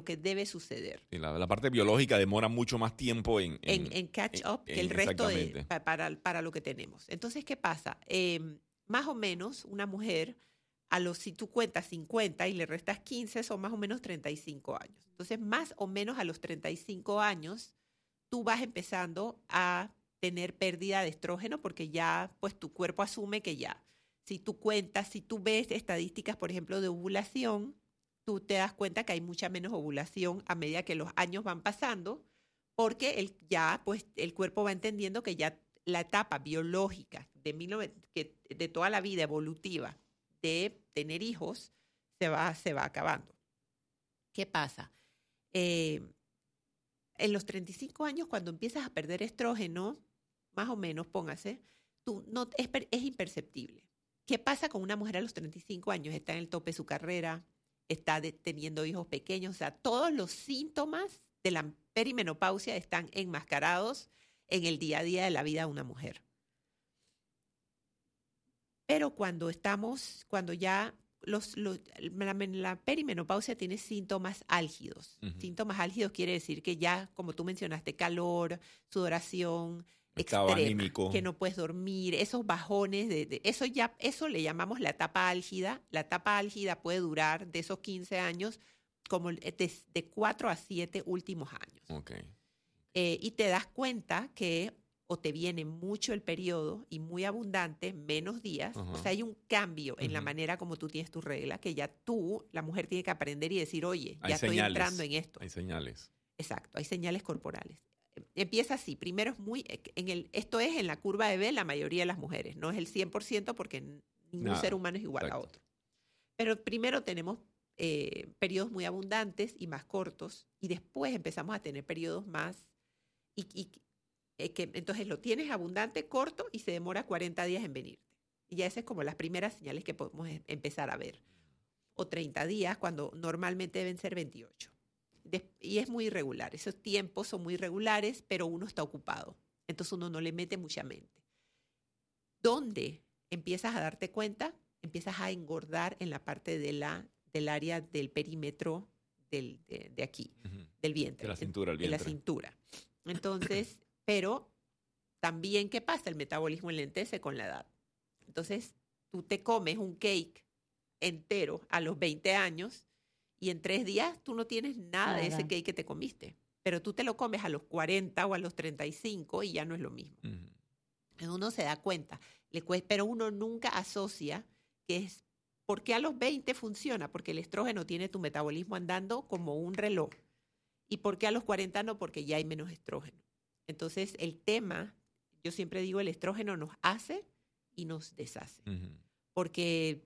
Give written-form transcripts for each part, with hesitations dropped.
que debe suceder. Sí, la parte biológica demora mucho más tiempo en catch up que el resto para lo que tenemos. Entonces, ¿qué pasa? Más o menos una mujer, si tú cuentas 50 y le restas 15, son más o menos 35 años. Entonces, más o menos a los 35 años, tú vas empezando a tener pérdida de estrógeno porque ya, pues tu cuerpo asume que ya. Si tú cuentas, si tú ves estadísticas, por ejemplo, de ovulación, tú te das cuenta que hay mucha menos ovulación a medida que los años van pasando, porque el cuerpo va entendiendo que ya la etapa biológica de toda la vida evolutiva de tener hijos se va acabando. ¿Qué pasa? En los 35 años, cuando empiezas a perder estrógeno, más o menos, póngase, es imperceptible. ¿Qué pasa con una mujer a los 35 años? Está en el tope de su carrera, está teniendo hijos pequeños, o sea, todos los síntomas de la perimenopausia están enmascarados en el día a día de la vida de una mujer. Pero cuando ya la perimenopausia tiene síntomas álgidos. Uh-huh. Síntomas álgidos quiere decir que ya, como tú mencionaste, calor, sudoración, estado anímico, que no puedes dormir, esos bajones, eso le llamamos la etapa álgida. La etapa álgida puede durar de esos 15 años como de 4 a 7 últimos años. Okay. Y te das cuenta que o te viene mucho el periodo y muy abundante, menos días. Uh-huh. O sea, hay un cambio en la manera como tú tienes tu regla, que ya la mujer tiene que aprender y decir, oye, ya estoy entrando en esto. Hay señales. Exacto, hay señales corporales. Empieza así. Primero esto es en la curva de B la mayoría de las mujeres. No es el 100% porque ningún ser humano es igual a otro. Pero primero tenemos periodos muy abundantes y más cortos. Y después empezamos a tener periodos más... entonces lo tienes abundante, corto y se demora 40 días en venirte. Y ya esas es como las primeras señales que podemos empezar a ver. O 30 días cuando normalmente deben ser 28. Y es muy irregular. Esos tiempos son muy irregulares, pero uno está ocupado. Entonces uno no le mete mucha mente. ¿Dónde empiezas a darte cuenta? Empiezas a engordar en la parte del área del perímetro de aquí, uh-huh, del vientre. De la cintura, el vientre. De la cintura. Entonces, pero también, ¿qué pasa? El metabolismo enlentece con la edad. Entonces, tú te comes un cake entero a los 20 años y en 3 días tú no tienes nada de ese cake que te comiste. Pero tú te lo comes a los 40 o a los 35 y ya no es lo mismo. Uh-huh. Uno se da cuenta, pero uno nunca asocia que es ¿por qué a los 20 funciona? Porque el estrógeno tiene tu metabolismo andando como un reloj. ¿Y por qué a los 40 no? Porque ya hay menos estrógeno. Entonces, el tema, yo siempre digo, el estrógeno nos hace y nos deshace. Uh-huh. Porque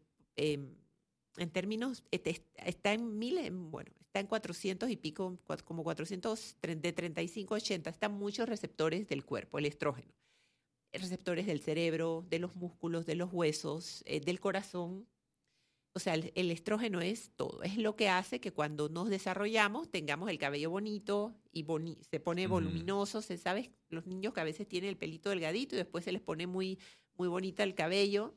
en términos, está en 400 y pico, como 400, de 35 a 80, están muchos receptores del cuerpo, el estrógeno. Receptores del cerebro, de los músculos, de los huesos, del corazón. O sea, el estrógeno es todo. Es lo que hace que cuando nos desarrollamos tengamos el cabello bonito y se pone voluminoso. ¿Sabes? Los niños que a veces tienen el pelito delgadito y después se les pone muy, muy bonita el cabello.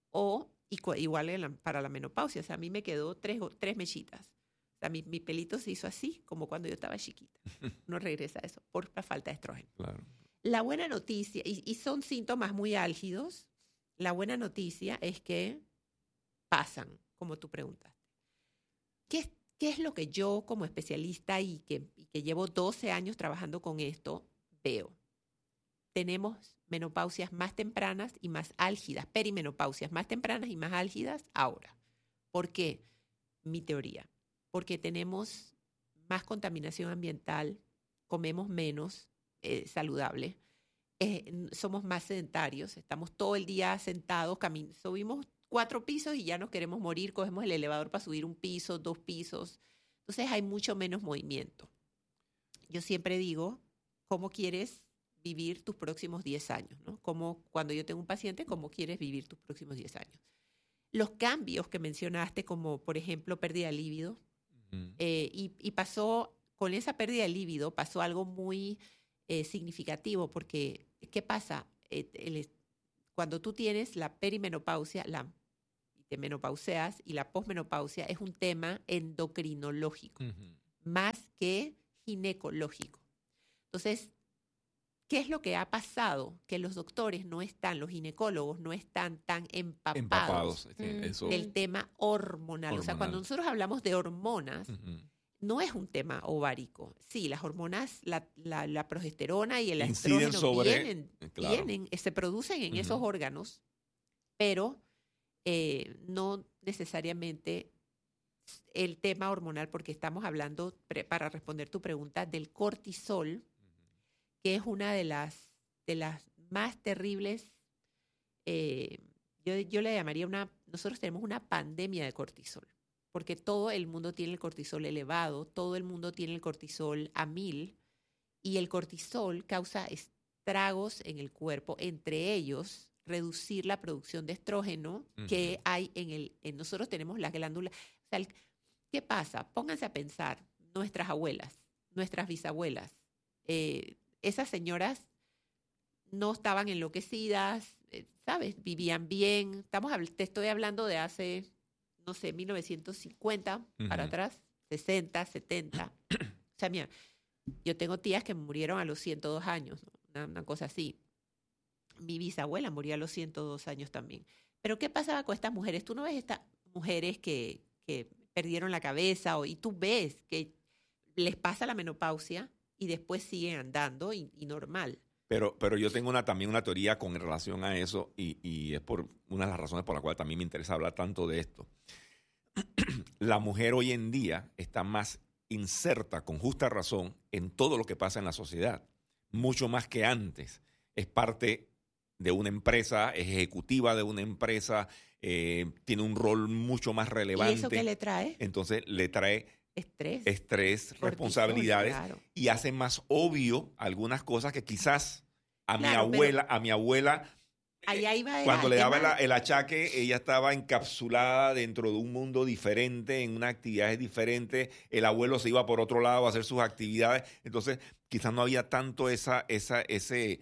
Igual para la menopausia. O sea, a mí me quedó 3 mechitas. O sea, mi pelito se hizo así como cuando yo estaba chiquita. No regresa a eso por la falta de estrógeno. Claro. La buena noticia, y son síntomas muy álgidos, la buena noticia es que pasan, como tú preguntaste. ¿Qué es lo que yo como especialista y que llevo 12 años trabajando con esto veo? Tenemos menopausias más tempranas y más álgidas, perimenopausias más tempranas y más álgidas ahora. ¿Por qué? Mi teoría. Porque tenemos más contaminación ambiental, comemos menos saludable, somos más sedentarios, estamos todo el día sentados, subimos 4 pisos y ya nos queremos morir, cogemos el elevador para subir 1 piso, 2 pisos. Entonces hay mucho menos movimiento. Yo siempre digo, ¿cómo quieres vivir tus próximos 10 años? ¿No? Cuando yo tengo un paciente, ¿cómo quieres vivir tus próximos 10 años? Los cambios que mencionaste, como por ejemplo pérdida de líbido, uh-huh, y pasó, con esa pérdida de líbido, pasó algo muy significativo, porque ¿qué pasa? Cuando tú tienes la perimenopausia, te menopauseas y la posmenopausia es un tema endocrinológico. Uh-huh. más que ginecológico. Entonces, ¿qué es lo que ha pasado? Que los doctores no están, los ginecólogos no están tan empapados del tema hormonal. O sea, cuando nosotros hablamos de hormonas, no es un tema ovárico. Sí, las hormonas, la progesterona y el estrógeno vienen, se producen en esos órganos, pero no necesariamente el tema hormonal, porque estamos hablando, para responder tu pregunta, del cortisol, que es una de las más terribles, yo le llamaría nosotros tenemos una pandemia de cortisol, porque todo el mundo tiene el cortisol elevado, todo el mundo tiene el cortisol a 1000, y el cortisol causa estragos en el cuerpo, entre ellos reducir la producción de estrógeno que hay nosotros tenemos las glándulas. O sea, ¿qué pasa? Pónganse a pensar, nuestras abuelas, nuestras bisabuelas, esas señoras no estaban enloquecidas, ¿sabes? Vivían bien. Te estoy hablando de hace, no sé, 1950 para atrás, 60, 70. O sea, mira, yo tengo tías que murieron a los 102 años, ¿no? Una cosa así. Mi bisabuela murió a los 102 años también. Pero ¿qué pasaba con estas mujeres? Tú no ves estas mujeres que perdieron la cabeza y tú ves que les pasa la menopausia y después siguen andando y normal. Pero yo tengo también una teoría con relación a eso y es por una de las razones por la cual también me interesa hablar tanto de esto. La mujer hoy en día está más inserta, con justa razón, en todo lo que pasa en la sociedad, mucho más que antes. Es parte de una empresa, es ejecutiva de una empresa, tiene un rol mucho más relevante. ¿Y eso qué le trae? Entonces le trae estrés, cortisol, responsabilidades, claro. Y hace más obvio algunas cosas que quizás a mi abuela cuando le daba el achaque, ella estaba encapsulada dentro de un mundo diferente, en unas actividades diferentes. El abuelo se iba por otro lado a hacer sus actividades. Entonces, quizás no había tanto ese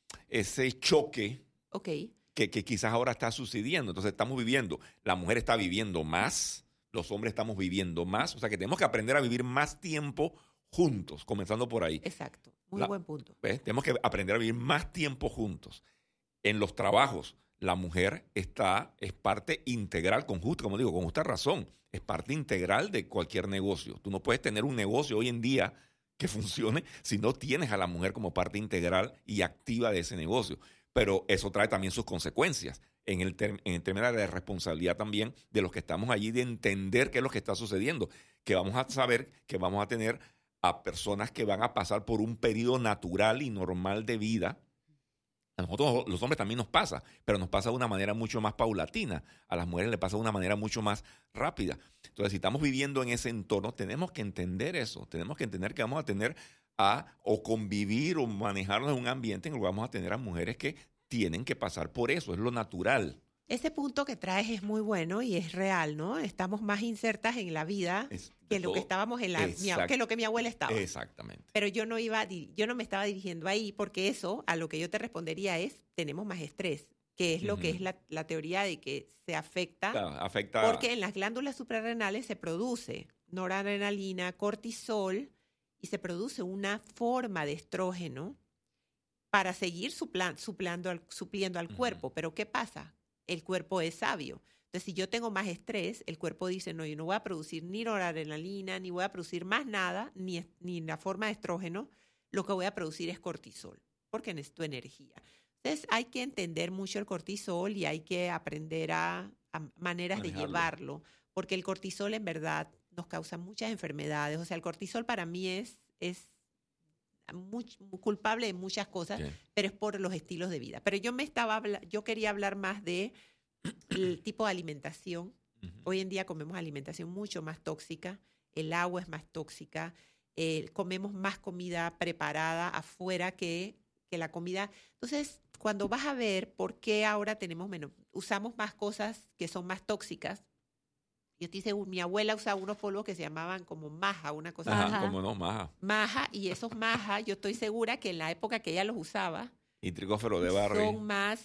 choque que quizás ahora está sucediendo. Entonces, estamos viviendo, la mujer está viviendo más, los hombres estamos viviendo más. O sea, que tenemos que aprender a vivir más tiempo juntos, comenzando por ahí. Exacto, muy buen punto. ¿Ves? Tenemos que aprender a vivir más tiempo juntos. En los trabajos, la mujer es parte integral, con justa razón, es parte integral de cualquier negocio. Tú no puedes tener un negocio hoy en día que funcione si no tienes a la mujer como parte integral y activa de ese negocio. Pero eso trae también sus consecuencias en el término de la responsabilidad también de los que estamos allí, de entender qué es lo que está sucediendo, que vamos a saber que vamos a tener a personas que van a pasar por un periodo natural y normal de vida. A nosotros los hombres también nos pasa, pero nos pasa de una manera mucho más paulatina. A las mujeres les pasa de una manera mucho más rápida. Entonces, si estamos viviendo en ese entorno, tenemos que entender eso. Tenemos que entender que vamos a tener o convivir o manejarnos en un ambiente en el que vamos a tener a mujeres que tienen que pasar por eso. Es lo natural. Ese punto que traes es muy bueno y es real, ¿no? Estamos más insertas en la vida que lo que estábamos que lo que mi abuela estaba. Exactamente. Pero yo no me estaba dirigiendo ahí porque eso, a lo que yo te respondería es, tenemos más estrés, que es lo que es la teoría de que se afecta. Claro, porque en las glándulas suprarrenales se produce noradrenalina, cortisol y se produce una forma de estrógeno para seguir supliendo al cuerpo. Pero ¿qué pasa? El cuerpo es sabio. Entonces, si yo tengo más estrés, el cuerpo dice, no, yo no voy a producir ni noradrenalina, ni voy a producir más nada, ni la forma de estrógeno, lo que voy a producir es cortisol, porque necesito energía. Entonces, hay que entender mucho el cortisol y hay que aprender a maneras de llevarlo, porque el cortisol en verdad nos causa muchas enfermedades. O sea, el cortisol para mí es muy culpable de muchas cosas, pero es por los estilos de vida. Pero yo quería hablar más de el tipo de alimentación. Hoy en día comemos alimentación mucho más tóxica, el agua es más tóxica, comemos más comida preparada afuera que la comida. Entonces, cuando vas a ver por qué ahora usamos más cosas que son más tóxicas. Yo te dice, mi abuela usaba unos polvos que se llamaban como maja, una cosa así. ¿Cómo no? Maja. Maja, y esos maja, yo estoy segura que en la época que ella los usaba, y tricófero de barrio.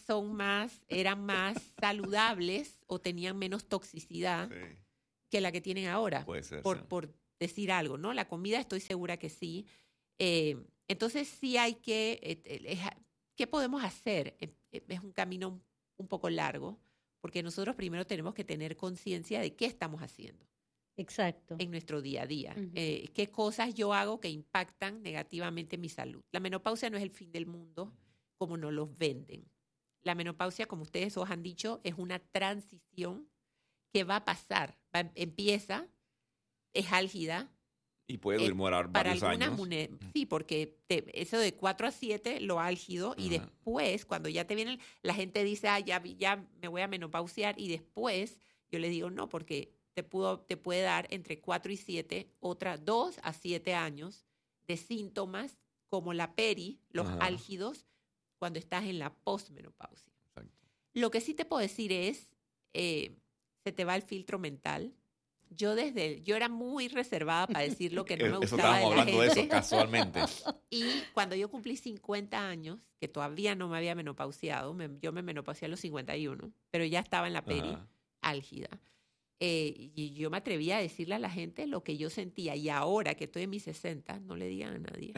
eran más saludables o tenían menos toxicidad que la que tienen ahora. Puede ser. Por decir algo, ¿no? La comida estoy segura que sí. Entonces sí hay ¿qué podemos hacer? Es un camino un poco largo, porque nosotros primero tenemos que tener conciencia de qué estamos haciendo. Exacto. En nuestro día a día. Uh-huh. ¿Qué cosas yo hago que impactan negativamente mi salud? La menopausia no es el fin del mundo como nos los venden. La menopausia, como ustedes os han dicho, es una transición que va a pasar. Empieza, es álgida. Y puede demorar varios años. Sí, porque eso de 4 a 7, lo álgido, y después, cuando ya te viene, la gente dice, ya me voy a menopausiar, y después yo le digo, no, porque te puede dar entre 4 y 7, otra 2 a 7 años de síntomas como la los álgidos, cuando estás en la postmenopausia. Exacto. Lo que sí te puedo decir es, se te va el filtro mental. Yo era muy reservada para decir lo que no me gustaba de la gente. Estábamos hablando de eso casualmente. Y cuando yo cumplí 50 años, que todavía no me había menopausiado, yo me menopausié a los 51, pero ya estaba en la álgida. Y yo me atrevía a decirle a la gente lo que yo sentía. Y ahora que estoy en mis 60, no le digan a nadie.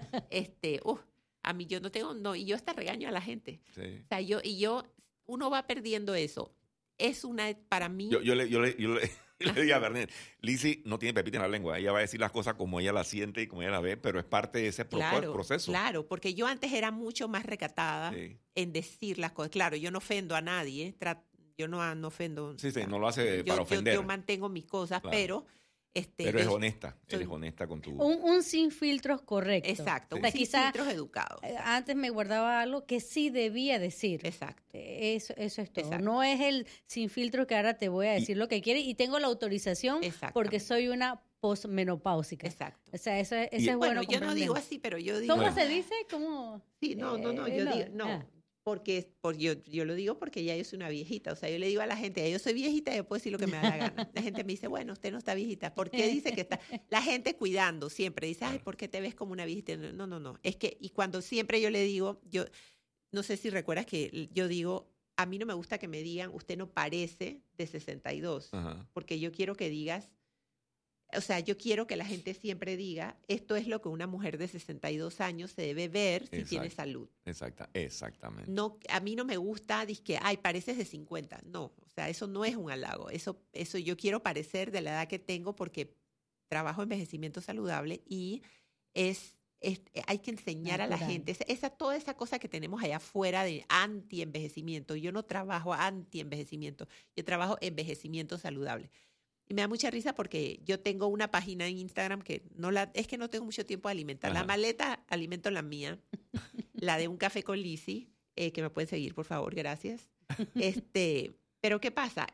A mí yo no tengo, y yo hasta regaño a la gente. Sí. O sea, uno va perdiendo eso. Es para mí... Yo le digo a Bernet, Lizzy no tiene pepita en la lengua. Ella va a decir las cosas como ella las siente y como ella las ve, pero es parte de ese proceso. Claro, porque yo antes era mucho más recatada en decir las cosas. Claro, yo no ofendo a nadie, yo no ofendo. Sí, no lo hace para ofender. Yo mantengo mis cosas, claro. Pero eres honesta, eres honesta con tu... Un sin filtros correcto. Exacto, sí. Sin filtros educados. Antes me guardaba algo que sí debía decir. Exacto. Eso es todo. Exacto. No es el sin filtros que ahora te voy a decir lo que quieres y tengo la autorización porque soy una postmenopáusica. Exacto. O sea, eso es bueno. Yo no digo así, pero yo digo... ¿Cómo se dice? ¿Cómo? Sí, yo digo... No. Porque yo lo digo porque ya yo soy una viejita. O sea, yo le digo a la gente, ya yo soy viejita y yo puedo decir lo que me da la gana. La gente me dice, bueno, usted no está viejita. ¿Por qué dice que está? La gente cuidando siempre. Dice, ay, ¿por qué te ves como una viejita? No. Es que, y cuando siempre yo le digo, yo no sé si recuerdas que yo digo, a mí no me gusta que me digan, usted no parece de 62. Porque yo quiero que digas, o sea, yo quiero que la gente siempre diga, esto es lo que una mujer de 62 años se debe ver si tiene salud. Exactamente. No, a mí no me gusta, que, ay, pareces de 50. No, o sea, eso no es un halago. Eso yo quiero parecer de la edad que tengo porque trabajo en envejecimiento saludable y hay que enseñar a la gente. Toda esa cosa que tenemos allá afuera de anti-envejecimiento. Yo no trabajo anti-envejecimiento, yo trabajo envejecimiento saludable. Y me da mucha risa porque yo tengo una página en Instagram que es que no tengo mucho tiempo de alimentar. La maleta alimento la mía, la de Un Café con Lizzy, que me pueden seguir, por favor, gracias. Pero ¿qué pasa?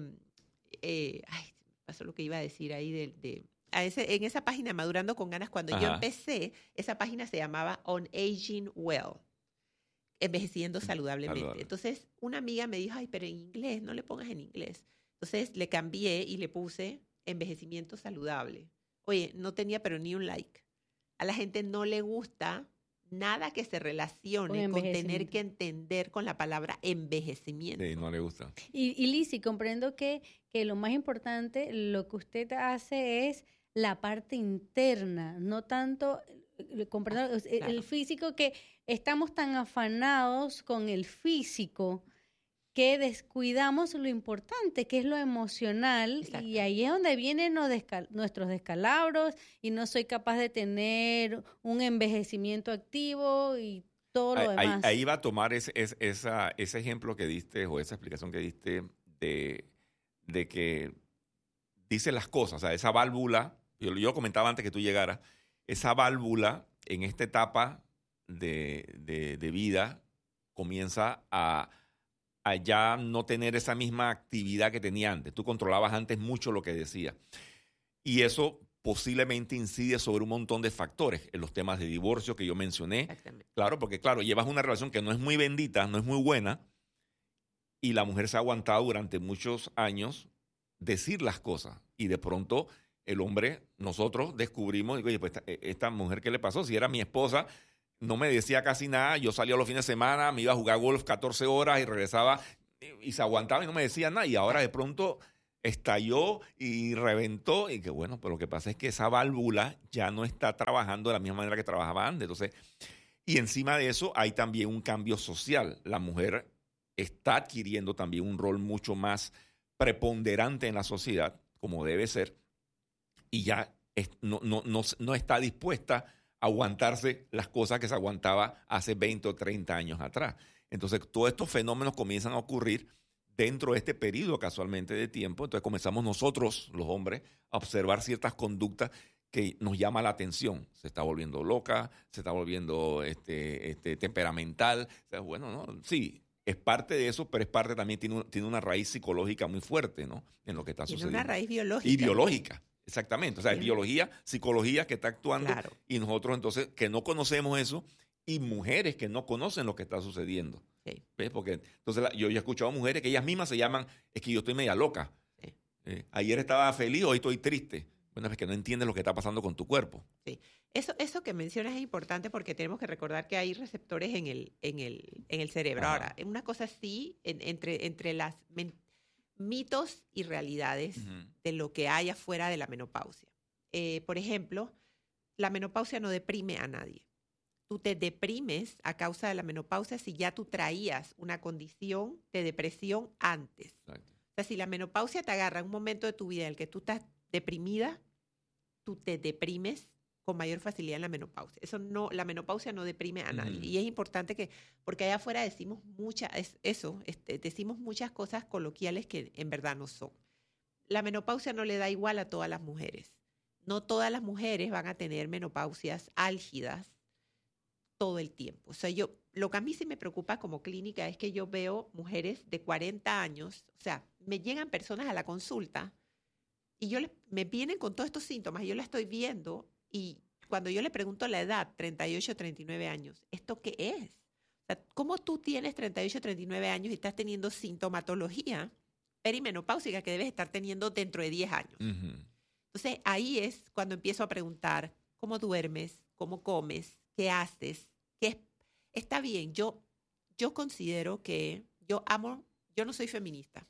Pasó lo que iba a decir ahí en esa página Madurando con Ganas, cuando yo empecé, esa página se llamaba On Aging Well, envejeciendo saludablemente. Entonces, una amiga me dijo, ay, pero en inglés, no le pongas en inglés. Entonces le cambié y le puse envejecimiento saludable. Oye, no tenía pero ni un like. A la gente no le gusta nada que se relacione con tener que entender con la palabra envejecimiento. Sí, no le gusta. Y Lizzy, comprendo que lo más importante, lo que usted hace es la parte interna, no tanto, comprendo el físico, que estamos tan afanados con el físico que descuidamos lo importante, que es lo emocional. Exacto. Y ahí es donde vienen nuestros descalabros y no soy capaz de tener un envejecimiento activo y todo lo demás. Ahí va a tomar ese ejemplo que diste o esa explicación que diste de que dice las cosas, o sea, esa válvula, yo comentaba antes que tú llegaras, esa válvula en esta etapa de vida comienza a ya no tener esa misma actividad que tenía antes. Tú controlabas antes mucho lo que decía. Y eso posiblemente incide sobre un montón de factores en los temas de divorcio que yo mencioné. Claro, porque llevas una relación que no es muy bendita, no es muy buena, y la mujer se ha aguantado durante muchos años decir las cosas. Y de pronto el hombre, nosotros descubrimos, digo, oye, pues esta mujer, ¿qué le pasó? Si era mi esposa, no me decía casi nada, yo salía los fines de semana, me iba a jugar golf 14 horas y regresaba y se aguantaba y no me decía nada. Y ahora de pronto estalló y reventó, y que bueno, pero lo que pasa es que esa válvula ya no está trabajando de la misma manera que trabajaba antes. Entonces, y encima de eso hay también un cambio social. La mujer está adquiriendo también un rol mucho más preponderante en la sociedad, como debe ser, y ya no está dispuesta a aguantarse las cosas que se aguantaba hace 20 o 30 años atrás. Entonces, todos estos fenómenos comienzan a ocurrir dentro de este periodo casualmente de tiempo. Entonces comenzamos nosotros, los hombres, a observar ciertas conductas que nos llama la atención. Se está volviendo loca, se está volviendo temperamental. O sea, bueno, ¿no? Sí, es parte de eso, pero es parte también, tiene una raíz psicológica muy fuerte, ¿no? En lo que está sucediendo. Tiene una raíz biológica. Y biológica, exactamente. O sea, es biología, psicología que está actuando. Claro. Y nosotros entonces que no conocemos eso, y mujeres que no conocen lo que está sucediendo. Sí. ¿Ves? Porque entonces yo he escuchado mujeres que ellas mismas se llaman, es que yo estoy media loca. Sí. Ayer estaba feliz, hoy estoy triste. Bueno, es que no entiendes lo que está pasando con tu cuerpo. Sí. Eso que mencionas es importante porque tenemos que recordar que hay receptores en el cerebro. Ajá. Ahora, una cosa así, entre las mitos y realidades de lo que hay afuera de la menopausia. Por ejemplo, la menopausia no deprime a nadie. Tú te deprimes a causa de la menopausia si ya tú traías una condición de depresión antes. Exacto. O sea, si la menopausia te agarra en un momento de tu vida en el que tú estás deprimida, tú te deprimes con mayor facilidad en la menopausia. La menopausia no deprime a nadie. Y es importante porque allá afuera decimos decimos muchas cosas coloquiales que en verdad no son. La menopausia no le da igual a todas las mujeres. No todas las mujeres van a tener menopausias álgidas todo el tiempo. O sea, lo que a mí sí me preocupa como clínica es que yo veo mujeres de 40 años, o sea, me llegan personas a la consulta y me vienen con todos estos síntomas y yo la estoy viendo y cuando yo le pregunto la edad, 38, 39 años, ¿esto qué es? O sea, ¿cómo tú tienes 38, 39 años y estás teniendo sintomatología perimenopáusica que debes estar teniendo dentro de 10 años? Entonces, ahí es cuando empiezo a preguntar, ¿cómo duermes? ¿Cómo comes? ¿Qué haces? Está bien, yo considero que yo no soy feminista.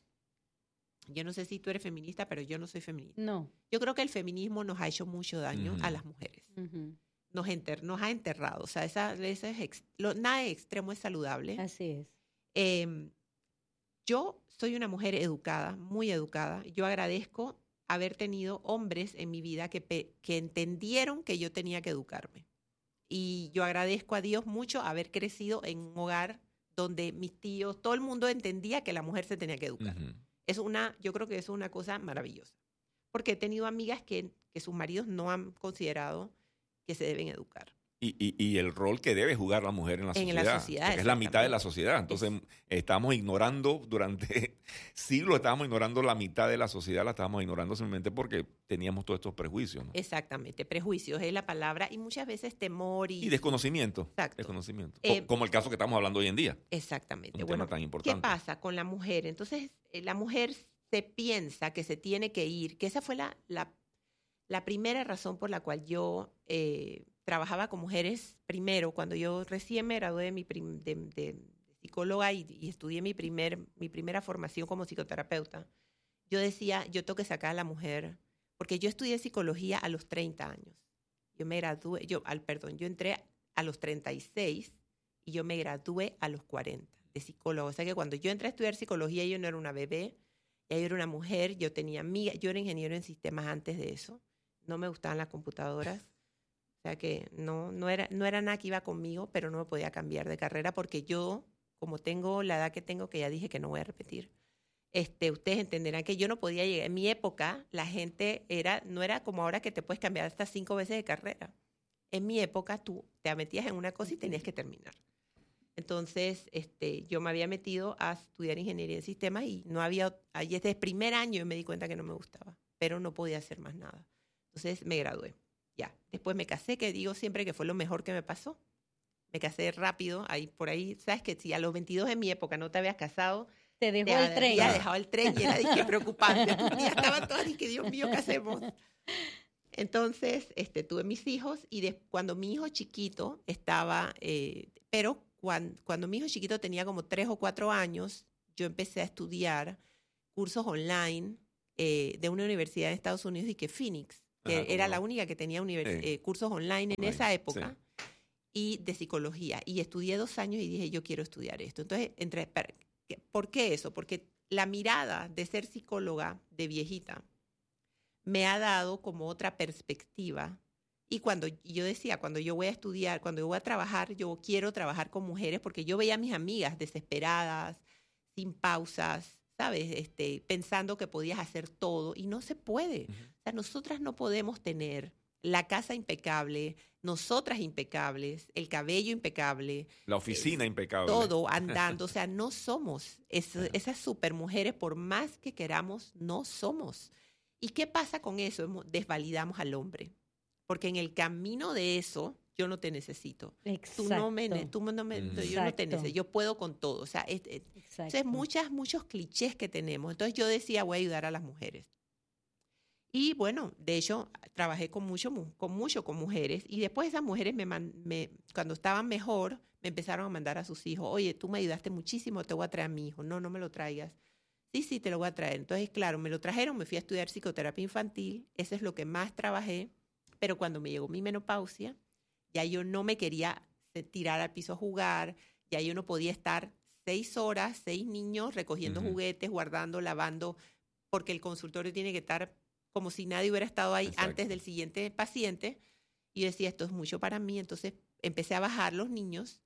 Yo no sé si tú eres feminista, pero yo no soy feminista. No. Yo creo que el feminismo nos ha hecho mucho daño a las mujeres. Nos ha enterrado. O sea, nada de extremo es saludable. Así es. Yo soy una mujer educada, muy educada. Yo agradezco haber tenido hombres en mi vida que entendieron que yo tenía que educarme. Y yo agradezco a Dios mucho haber crecido en un hogar donde mis tíos, todo el mundo entendía que la mujer se tenía que educar. Yo creo que es una cosa maravillosa. Porque he tenido amigas que sus maridos no han considerado que se deben educar. Y el rol que debe jugar la mujer en la sociedad. Porque es la mitad de la sociedad. Entonces, estamos ignorando, durante siglos estábamos ignorando la mitad de la sociedad, la estábamos ignorando simplemente porque teníamos todos estos prejuicios, ¿no? Exactamente, prejuicios es la palabra y muchas veces temor y desconocimiento. Exacto. Desconocimiento. Como el caso que estamos hablando hoy en día. Exactamente. Un tema tan importante. ¿Qué pasa con la mujer? Entonces, la mujer se piensa que se tiene que ir, que esa fue la primera razón por la cual yo trabajaba con mujeres primero, cuando yo recién me gradué de psicóloga y estudié mi primera formación como psicoterapeuta. Yo decía, yo tengo que sacar a la mujer, porque yo estudié psicología a los 30 años. Yo entré a los 36 y yo me gradué a los 40 de psicóloga. O sea que cuando yo entré a estudiar psicología, yo no era una bebé, ya yo era una mujer, yo era ingeniero en sistemas antes de eso. No me gustaban las computadoras. O sea que no era nada que iba conmigo, pero no me podía cambiar de carrera porque yo, como tengo la edad que tengo, que ya dije que no voy a repetir, ustedes entenderán que yo no podía llegar. En mi época, la gente no era como ahora que te puedes cambiar hasta 5 veces de carrera. En mi época, tú te metías en una cosa y tenías que terminar. Entonces, yo me había metido a estudiar ingeniería en sistemas y ahí desde el primer año yo me di cuenta que no me gustaba, pero no podía hacer más nada. Entonces me gradué. Ya. Después me casé, que digo siempre que fue lo mejor que me pasó. Me casé rápido, por ahí, ¿sabes que si a los 22 en mi época no te habías casado, te dejó el tren. Había dejado el tren y era dije, preocupante. Ya estaban todas y que Dios mío, ¿qué hacemos? Entonces, tuve mis hijos y cuando mi hijo chiquito estaba, pero cuando mi hijo chiquito tenía como 3 o 4 años, yo empecé a estudiar cursos online de una universidad en Estados Unidos y que Phoenix, que Ajá, era cómo la no. única que tenía Sí. cursos online en Online, esa época, sí. y de psicología. Y estudié 2 años y dije, yo quiero estudiar esto. Entonces, ¿por qué eso? Porque la mirada de ser psicóloga de viejita me ha dado como otra perspectiva. Y yo decía, cuando yo voy a estudiar, cuando yo voy a trabajar, yo quiero trabajar con mujeres porque yo veía a mis amigas desesperadas, sin pausas, ¿sabes? Pensando que podías hacer todo y no se puede. Ujú. O sea, nosotras no podemos tener la casa impecable, nosotras impecables, el cabello impecable, La oficina impecable. todo andando. O sea, no somos Ajá. esas supermujeres, por más que queramos, no somos. ¿Y qué pasa con eso? Desvalidamos al hombre. Porque en el camino de eso, yo no te necesito. Tú no me, Exacto. yo no te Exacto. necesito, yo puedo con todo. O sea, entonces Exacto. muchos clichés que tenemos. Entonces yo decía, voy a ayudar a las mujeres. Y bueno, de hecho, trabajé con con mujeres. Y después esas mujeres, cuando estaban mejor, me empezaron a mandar a sus hijos. Oye, tú me ayudaste muchísimo, te voy a traer a mi hijo. No, no me lo traigas. Sí, sí, te lo voy a traer. Entonces, claro, me lo trajeron, me fui a estudiar psicoterapia infantil. Eso es lo que más trabajé. Pero cuando me llegó mi menopausia, ya yo no me quería tirar al piso a jugar. Ya yo no podía estar 6 horas, 6 niños recogiendo Ujú. juguetes, guardando, lavando, porque el consultorio tiene que estar como si nadie hubiera estado ahí antes Exacto. del siguiente paciente. Y yo decía, esto es mucho para mí. Entonces empecé a bajar los niños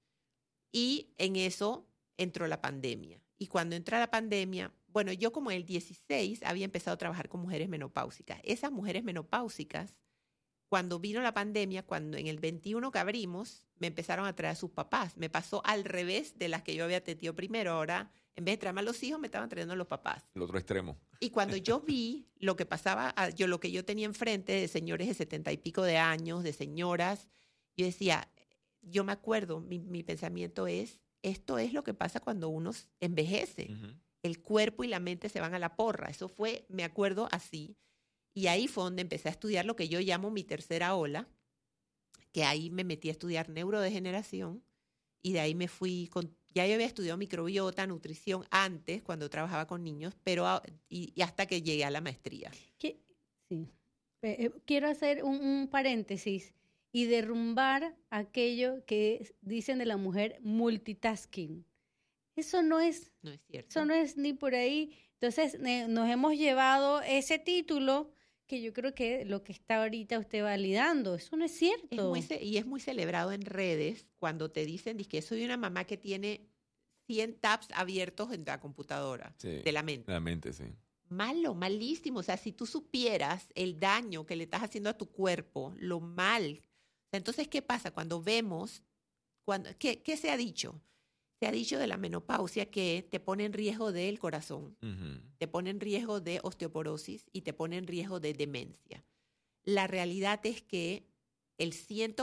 y en eso entró la pandemia. Y cuando entra la pandemia, bueno, yo como en el 16 había empezado a trabajar con mujeres menopáusicas. Esas mujeres menopáusicas, cuando vino la pandemia, cuando en el 21 que abrimos, me empezaron a traer a sus papás. Me pasó al revés de las que yo había atendido primero. Ahora, en vez de traerme a los hijos, me estaban trayendo a los papás. El otro extremo. Y cuando yo vi lo que pasaba, lo que yo tenía enfrente de señores de 70 y pico de años, de señoras, yo decía, yo me acuerdo, mi pensamiento es, esto es lo que pasa cuando uno envejece. Ujú. El cuerpo y la mente se van a la porra. Eso fue, me acuerdo así. Y ahí fue donde empecé a estudiar lo que yo llamo mi tercera ola, que ahí me metí a estudiar neurodegeneración y de ahí me fui ya yo había estudiado microbiota, nutrición antes cuando trabajaba con niños, pero y hasta que llegué a la maestría. Sí. Quiero hacer un paréntesis y derrumbar aquello que dicen de la mujer multitasking. Eso no es No es cierto. Eso no es ni por ahí. Entonces, nos hemos llevado ese título que yo creo que lo que está ahorita usted validando, eso no es cierto. Y es muy celebrado en redes cuando te dicen que soy una mamá que tiene 100 tabs abiertos en la computadora Sí. de la mente. La mente, sí. Malo, malísimo. O sea, si tú supieras el daño que le estás haciendo a tu cuerpo, lo mal. O sea, entonces, ¿qué pasa? Cuando vemos, ¿qué se ha dicho? Se ha dicho de la menopausia que te pone en riesgo del corazón, Ujú. te pone en riesgo de osteoporosis y te pone en riesgo de demencia. La realidad es que el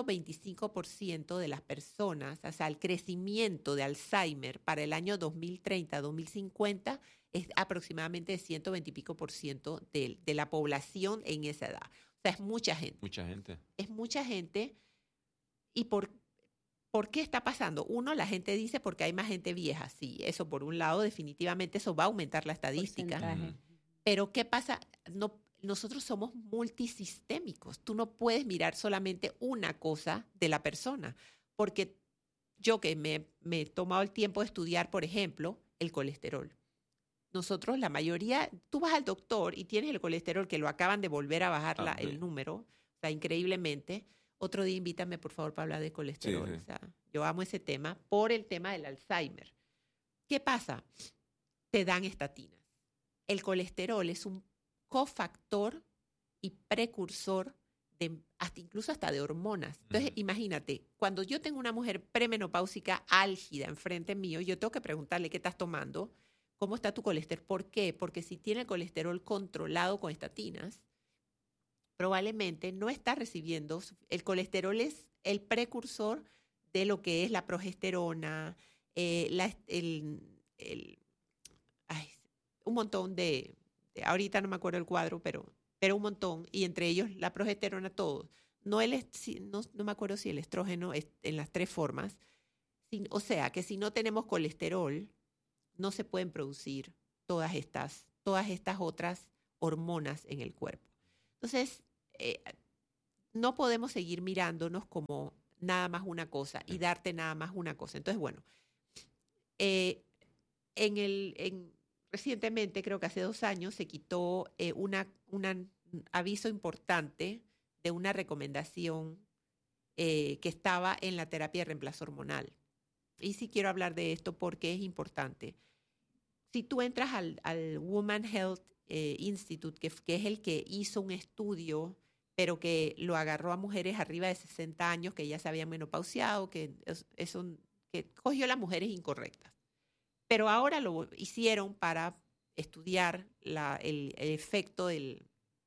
125% de las personas, o sea, el crecimiento de Alzheimer para el año 2030-2050 es aproximadamente de 120 y pico por ciento de la población en esa edad. O sea, es mucha gente. Mucha gente. Es mucha gente. ¿Y por qué está pasando? Uno, la gente dice porque hay más gente vieja. Sí, eso por un lado, definitivamente eso va a aumentar la estadística. Porcentaje. Ujú. Pero ¿qué pasa? Nosotros somos multisistémicos. Tú no puedes mirar solamente una cosa de la persona. Porque yo que me he tomado el tiempo de estudiar, por ejemplo, el colesterol. Nosotros, la mayoría, tú vas al doctor y tienes el colesterol que lo acaban de volver a bajar Ah, sí. el número, o sea, increíblemente. Otro día invítame, por favor, para hablar de colesterol. Sí, sí. O sea, yo amo ese tema por el tema del Alzheimer. ¿Qué pasa? Te dan estatinas. El colesterol es un cofactor y precursor incluso hasta de hormonas. Entonces, Ujú. imagínate, cuando yo tengo una mujer premenopáusica álgida enfrente mío, yo tengo que preguntarle qué estás tomando, cómo está tu colesterol. ¿Por qué? Porque si tiene el colesterol controlado con estatinas, probablemente no está recibiendo. El colesterol es el precursor de lo que es la progesterona, ay, un montón ahorita no me acuerdo el cuadro, pero un montón, y entre ellos la progesterona, todo. No, no me acuerdo si el estrógeno es en las 3 formas. O sea, que si no tenemos colesterol, no se pueden producir todas estas otras hormonas en el cuerpo. Entonces, no podemos seguir mirándonos como nada más una cosa y darte nada más una cosa. Entonces, bueno, recientemente, creo que hace 2 años, se quitó un aviso importante de una recomendación que estaba en la terapia de reemplazo hormonal. Y sí quiero hablar de esto porque es importante. Si tú entras al Women Health Institute, que es el que hizo un estudio, pero que lo agarró a mujeres arriba de 60 años que ya se habían menopausiado, que cogió a las mujeres incorrectas. Pero ahora lo hicieron para estudiar el efecto de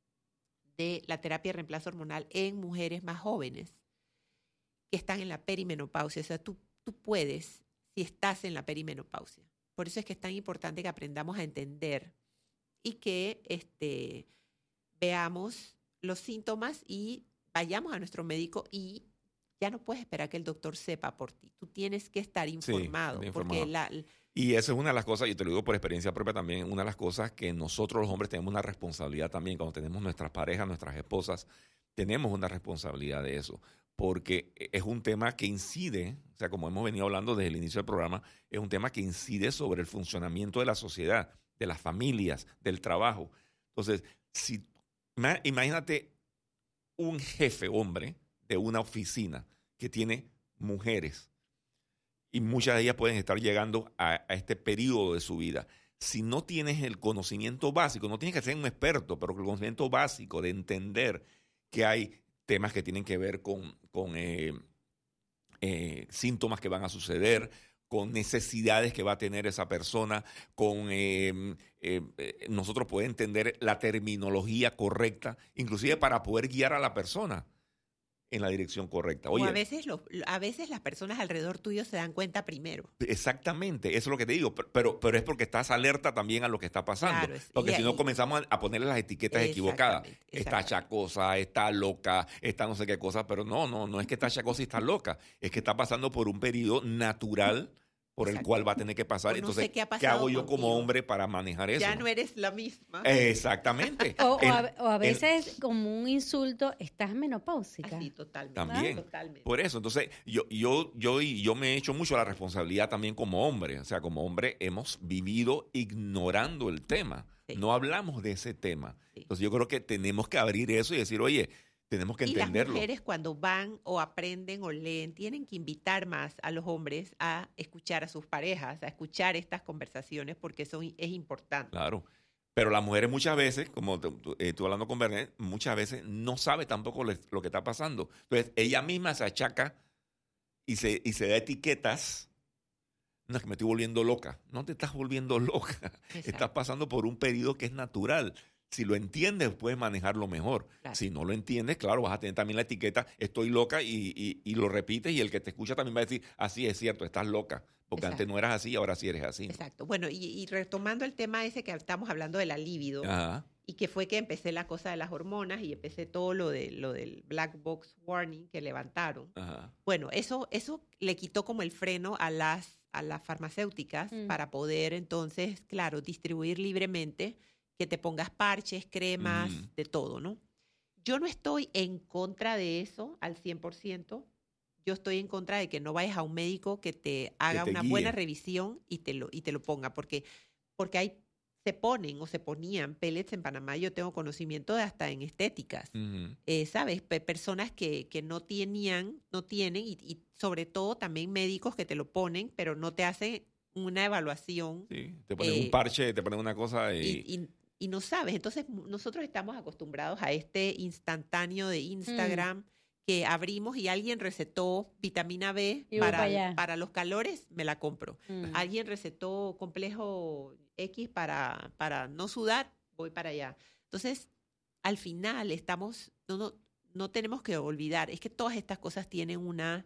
la terapia de reemplazo hormonal en mujeres más jóvenes que están en la perimenopausia. O sea, tú puedes si estás en la perimenopausia. Por eso es que es tan importante que aprendamos a entender y que veamos los síntomas y vayamos a nuestro médico, y ya no puedes esperar que el doctor sepa por ti. Tú tienes que estar informado. Sí, porque y esa es una de las cosas, y te lo digo por experiencia propia también, una de las cosas que nosotros los hombres tenemos una responsabilidad también. Cuando tenemos nuestras parejas, nuestras esposas, tenemos una responsabilidad de eso, porque es un tema que incide, o sea, como hemos venido hablando desde el inicio del programa, es un tema que incide sobre el funcionamiento de la sociedad, de las familias, del trabajo. Entonces, imagínate un jefe hombre de una oficina que tiene mujeres, y muchas de ellas pueden estar llegando a este periodo de su vida. Si no tienes el conocimiento básico, no tienes que ser un experto, pero el conocimiento básico de entender que hay temas que tienen que ver con síntomas que van a suceder, con necesidades que va a tener esa persona, con nosotros poder entender la terminología correcta, inclusive para poder guiar a la persona en la dirección correcta. Oye, a veces las personas alrededor tuyo se dan cuenta primero. Exactamente, eso es lo que te digo, pero es porque estás alerta también a lo que está pasando. Claro, porque si no comenzamos a ponerle las etiquetas equivocadas. Está chacosa, está loca, está no sé qué cosa, pero no es que está chacosa y está loca, es que está pasando por un periodo natural por el cual va a tener que pasar. Entonces, ¿qué hago yo como hombre para manejar eso? Ya no eres la misma. Exactamente. o a veces como un insulto, estás menopáusica. Sí, totalmente. También. Totalmente. Por eso, entonces, yo me he hecho mucho la responsabilidad también como hombre. O sea, como hombre hemos vivido ignorando el tema. Sí. No hablamos de ese tema. Sí. Entonces, yo creo que tenemos que abrir eso y decir, oye, tenemos que entenderlo. Y las mujeres cuando van o aprenden o leen, tienen que invitar más a los hombres a escuchar a sus parejas, a escuchar estas conversaciones, porque es importante. Claro. Pero las mujeres muchas veces, como tú hablando con Bernet, muchas veces no sabe tampoco lo que está pasando. Entonces, ella misma se achaca y se da etiquetas. No, es que me estoy volviendo loca. No te estás volviendo loca. Exacto. Estás pasando por un periodo que es natural. Si lo entiendes, puedes manejarlo mejor. Claro. Si no lo entiendes, claro, vas a tener también la etiqueta, estoy loca, y lo repites, y el que te escucha también va a decir, así es cierto, estás loca, porque Exacto. Antes no eras así, ahora sí eres así. Exacto. Bueno, y retomando el tema ese que estamos hablando de la libido, Ajá. Y que fue que empecé la cosa de las hormonas y empecé todo lo del Black Box Warning que levantaron. Ajá. Bueno, eso le quitó como el freno a las farmacéuticas para poder entonces, claro, distribuir libremente, que te pongas parches, cremas, de todo, ¿no? Yo no estoy en contra de eso al 100%. Yo estoy en contra de que no vayas a un médico que te haga una buena revisión y te lo ponga, porque se ponen o se ponían pellets en Panamá. Yo tengo conocimiento de hasta en estéticas, ¿sabes? Personas que no tienen y sobre todo también médicos que te lo ponen, pero no te hacen una evaluación. Sí, te ponen un parche, te ponen una cosa y no sabes. Entonces, nosotros estamos acostumbrados a este instantáneo de Instagram que abrimos y alguien recetó vitamina B para los calores, me la compro. Alguien recetó complejo X para no sudar, voy para allá. Entonces, al final no tenemos que olvidar, es que todas estas cosas tienen un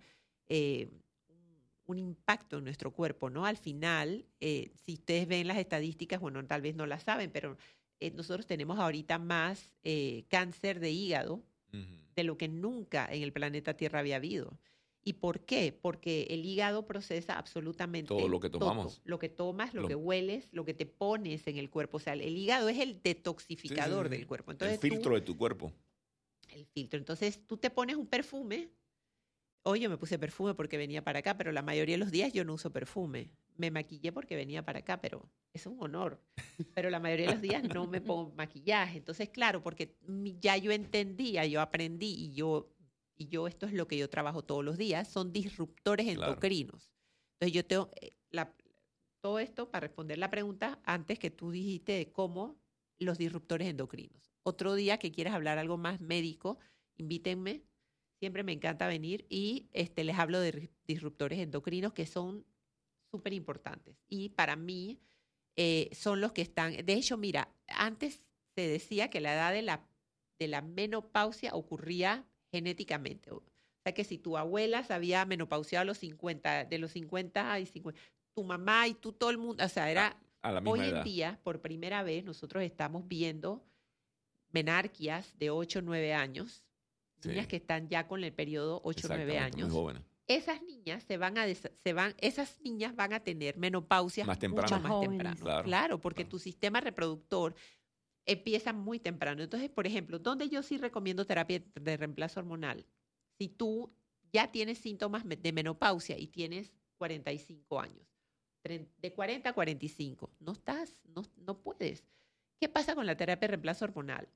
impacto en nuestro cuerpo, ¿no? Al final, si ustedes ven las estadísticas, bueno, tal vez no las saben, pero nosotros tenemos ahorita más cáncer de hígado de lo que nunca en el planeta Tierra había habido. ¿Y por qué? Porque el hígado procesa absolutamente todo lo que tomamos. todo. Lo que tomas, lo Lo- que hueles, lo que te pones en el cuerpo. O sea, el hígado es el detoxificador del cuerpo. Entonces, el filtro de tu cuerpo. el filtro. Entonces, tú te pones un perfume. Hoy yo me puse perfume porque venía para acá, pero la mayoría de los días yo no uso perfume. Me maquillé porque venía para acá, pero es un honor. Pero la mayoría de los días no me pongo maquillaje. Entonces, claro, porque ya yo entendía, yo aprendí y yo esto es lo que yo trabajo todos los días, son disruptores Claro. endocrinos. Entonces, yo tengo todo esto para responder la pregunta antes que tú dijiste de cómo los disruptores endocrinos. Otro día que quieras hablar algo más médico, invítenme. Siempre me encanta venir y les hablo de disruptores endocrinos que son súper importantes. Y para mí son los que están... De hecho, mira, antes se decía que la edad de la menopausia ocurría genéticamente. O sea, que si tu abuela se había menopausiado a los 50, de los 50 y 50, tu mamá y tú, todo el mundo, o sea, era... A la misma Hoy edad. en día, por primera vez, nosotros estamos viendo menarquias de 8 o 9 años, Sí. niñas que están ya con el periodo 8 o 9 Exactamente, años. muy jóvenes. Esas niñas esas niñas van a tener menopausia Más mucho temprano. más Jóvenes. temprano. Claro, Porque claro. tu sistema reproductor empieza muy temprano. Entonces, por ejemplo, donde yo sí recomiendo terapia de reemplazo hormonal, si tú ya tienes síntomas de menopausia y tienes 45 años, de 40 a 45, no puedes. ¿Qué pasa con la terapia de reemplazo hormonal?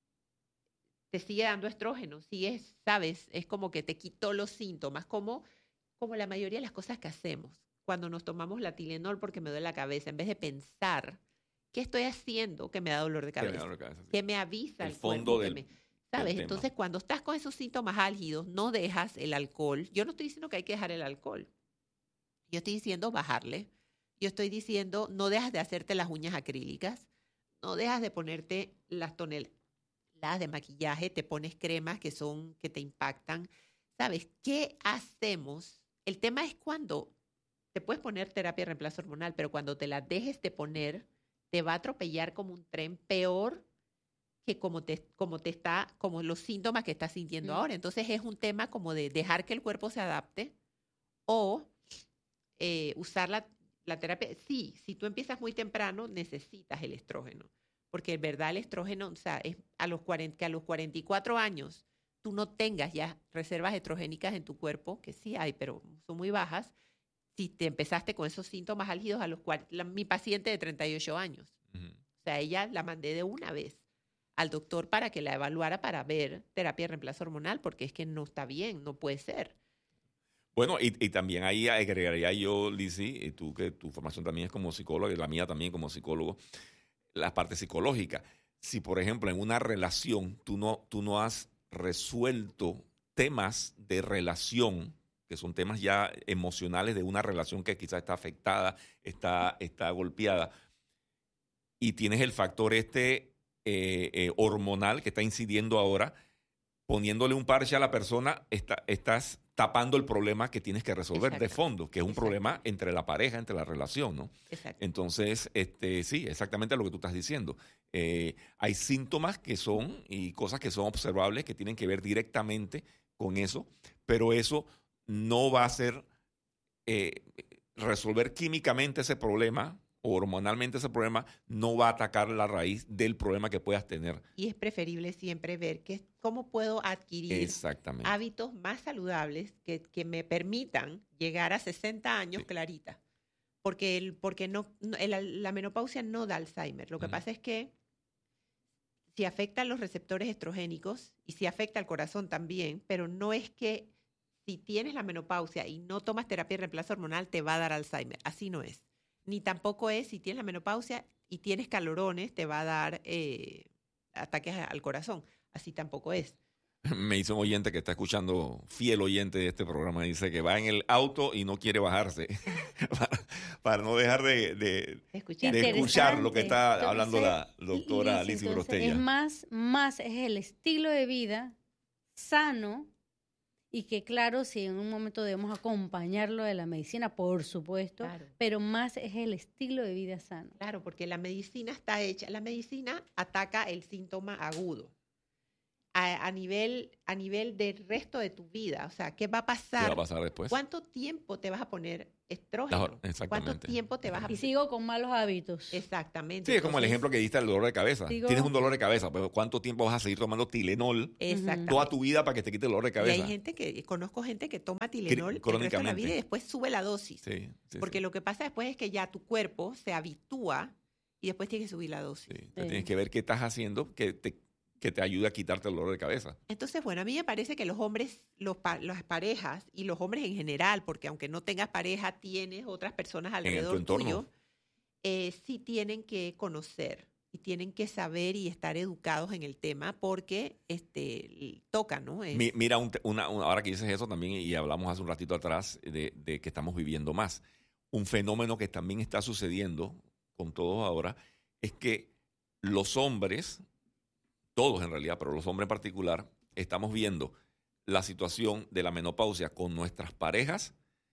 Te sigue dando estrógeno, sigues, sabes, es como que te quitó los síntomas, como la mayoría de las cosas que hacemos cuando nos tomamos la Tylenol porque me duele la cabeza, en vez de pensar, ¿qué estoy haciendo que me da dolor de Que me da cabeza? dolor de cabeza, sí. Que me avisa El el cuerpo fondo que del- me... ¿Sabes? tema. Entonces, cuando estás con esos síntomas álgidos, no dejas el alcohol. Yo no estoy diciendo que hay que dejar el alcohol. Yo estoy diciendo bajarle. Yo estoy diciendo no dejas de hacerte las uñas acrílicas, no dejas de ponerte las toneladas de maquillaje, te pones cremas que te impactan. ¿Sabes qué hacemos? El tema es cuando te puedes poner terapia de reemplazo hormonal, pero cuando te la dejes de poner, te va a atropellar como un tren peor que como los síntomas que estás sintiendo ahora. Entonces es un tema como de dejar que el cuerpo se adapte o usar la terapia. Sí, si tú empiezas muy temprano, necesitas el estrógeno. Porque en verdad el estrógeno, o sea, es que a los 44 años tú no tengas ya reservas estrogénicas en tu cuerpo, que sí hay, pero son muy bajas, si te empezaste con esos síntomas álgidos a mi paciente de 38 años. Ujú. O sea, ella la mandé de una vez al doctor para que la evaluara para ver terapia de reemplazo hormonal, porque es que no está bien, no puede ser. Bueno, y también ahí agregaría yo, Lizzy, y tú que tu formación también es como psicóloga y la mía también como psicólogo, la parte psicológica. Si, por ejemplo, en una relación tú no has resuelto temas de relación, que son temas ya emocionales de una relación que quizás está afectada, está golpeada, y tienes el factor hormonal que está incidiendo ahora, poniéndole un parche a la persona, estás tapando el problema que tienes que resolver de Exacto. fondo, que es un Exacto. problema entre la pareja, entre la relación, ¿no? Exacto. Entonces, sí, exactamente lo que tú estás diciendo. Hay síntomas que son y cosas que son observables que tienen que ver directamente con eso, pero eso no va a ser resolver químicamente ese problema o hormonalmente ese problema, no va a atacar la raíz del problema que puedas tener. Y es preferible siempre ver cómo puedo adquirir Exactamente. hábitos más saludables que me permitan llegar a 60 años Sí. clarita. Porque la menopausia no da Alzheimer. Lo que Ujú. pasa es que si afecta a los receptores estrogénicos y si afecta al corazón también, pero no es que si tienes la menopausia y no tomas terapia de reemplazo hormonal te va a dar Alzheimer. Así no es. Ni tampoco es si tienes la menopausia y tienes calorones te va a dar ataques al corazón. Así tampoco es. Me hizo un oyente que está escuchando, fiel oyente de este programa, dice que va en el auto y no quiere bajarse para no dejar de Escuchar. escuchar lo que está Interesante. hablando la Entonces, doctora Lizzy, Lizzy entonces, Brostella. es más es el estilo de vida sano y que claro, si en un momento debemos acompañarlo de la medicina, por supuesto, Claro. pero más es el estilo de vida sano. Claro, porque la medicina está hecha, la medicina ataca el síntoma agudo. a nivel del resto de tu vida. O sea, ¿qué va a ¿Qué pasar? va a pasar después? ¿Cuánto tiempo te vas a poner estrógeno? Exactamente. ¿Cuánto tiempo te vas a Y sigo con malos hábitos. Exactamente. Sí, es como el Entonces, ejemplo que diste del dolor de cabeza. Digo- Tienes un dolor de cabeza, pero ¿cuánto tiempo vas a seguir tomando Tylenol Exactamente. toda tu vida para que te quite el dolor de Y cabeza? hay gente conozco gente que toma Tylenol el resto de la crónicamente. vida y después sube la dosis. Sí, sí, Porque sí. lo que pasa después es que ya tu cuerpo se habitúa y después tienes que subir la dosis. Sí. Entonces tienes que ver qué estás haciendo que te ayude a quitarte el dolor de cabeza. Entonces, bueno, a mí me parece que los hombres, las parejas y los hombres en general, porque aunque no tengas pareja, tienes otras personas tu alrededor entorno. tuyo, sí tienen que conocer y tienen que saber y estar educados en el tema porque toca, ¿no? Mira, ahora que dices eso también, y hablamos hace un ratito atrás de que estamos viviendo más, un fenómeno que también está sucediendo con todos ahora es que los hombres, todos en realidad, pero los hombres en particular, estamos viendo la situación de la menopausia con nuestras parejas,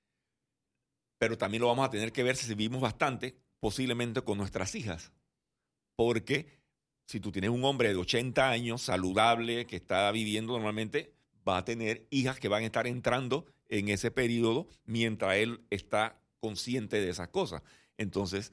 pero también lo vamos a tener que ver si vivimos bastante, posiblemente con nuestras hijas. Porque si tú tienes un hombre de 80 años, saludable, que está viviendo normalmente, va a tener hijas que van a estar entrando en ese periodo mientras él está consciente de esas cosas. Entonces,